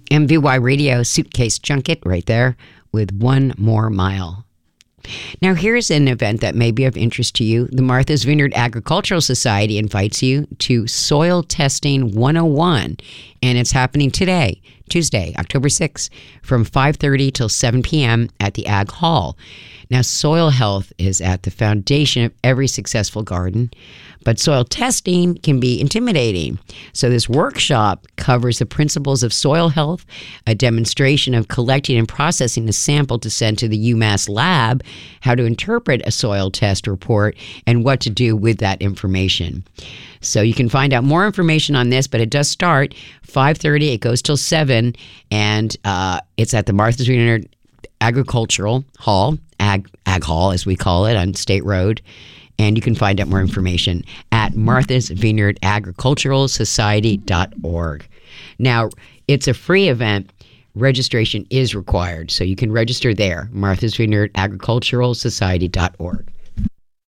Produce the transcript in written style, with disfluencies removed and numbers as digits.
MVY Radio Suitcase Junket right there with One More Mile. Now, here's an event that may be of interest to you. The Martha's Vineyard Agricultural Society invites you to Soil Testing 101, and it's happening today, Tuesday, October 6th, from 5:30 till 7 p.m. at the Ag Hall. Now, soil health is at the foundation of every successful garden, but soil testing can be intimidating. So this workshop covers the principles of soil health, a demonstration of collecting and processing a sample to send to the UMass lab, how to interpret a soil test report, and what to do with that information. So you can find out more information on this, but it does start 5:30. It goes till 7, and it's at the Martha's Vineyard Agricultural Hall, Ag Hall as we call it, on State Road. And you can find out more information at Martha's Vineyard Agricultural Society.org. Now, it's a free event. Registration is required, so you can register there, Martha's Vineyard Agricultural Society.org.